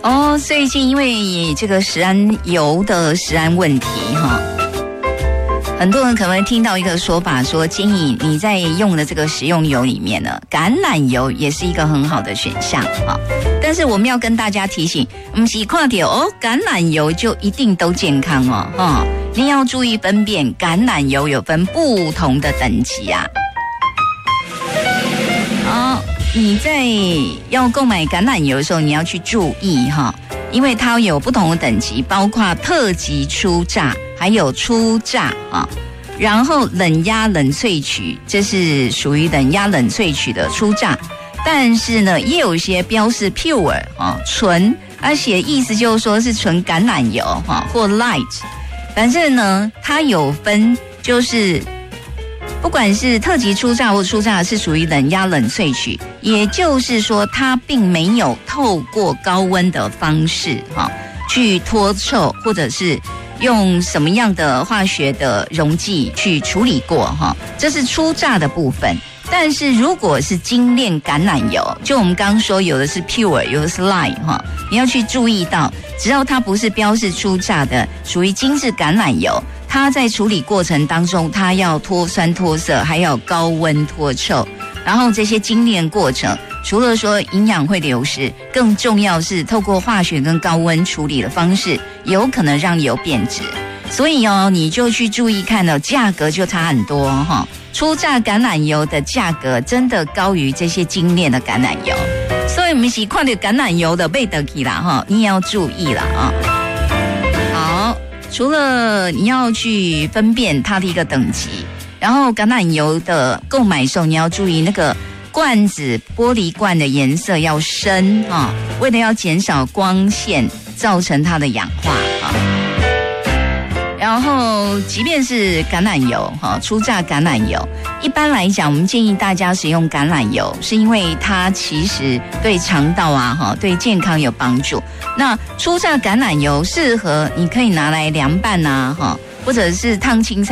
哦，最近因为这个食安油的食安问题哈，很多人可能会听到一个说法，说建议你在用的这个食用油里面呢，橄榄油也是一个很好的选项啊。但是我们要跟大家提醒，不是看到哦，橄榄油就一定都健康哦，哈，你要注意分辨，橄榄油有分不同的等级啊。好，你在要购买橄榄油的时候，你要去注意哈，因为它有不同的等级，包括特级初榨，还有初榨啊。然后冷压冷萃取，这是属于冷压冷萃取的初榨，但是呢，也有一些标示 pure 啊纯，而且意思就是说是纯橄榄油哈或 light， 反正呢，它有分就是。不管是特级初榨或初榨是属于冷压冷萃取，也就是说它并没有透过高温的方式去脱臭，或者是用什么样的化学的溶剂去处理过这是初榨的部分。但是如果是精炼橄榄油，就我们刚刚说有的是 pure， 有的是 light 你要去注意到，只要它不是标示初榨的，属于精致橄榄油，它在处理过程当中，它要脱酸脱色，还要高温脱臭，然后这些精炼过程，除了说营养会流失，更重要是透过化学跟高温处理的方式，有可能让油变质。所以你就去注意看价格就差很多初榨橄榄油的价格真的高于这些精炼的橄榄油，所以我们是看到橄榄油的背得起啦你也要注意啦好，除了你要去分辨它的一个等级，然后橄榄油的购买时候你要注意那个罐子玻璃罐的颜色要深为了要减少光线造成它的氧化然后即便是橄榄油初榨橄榄油，一般来讲我们建议大家使用橄榄油，是因为它其实对肠道对健康有帮助。那初榨橄榄油适合你可以拿来凉拌或者是烫青菜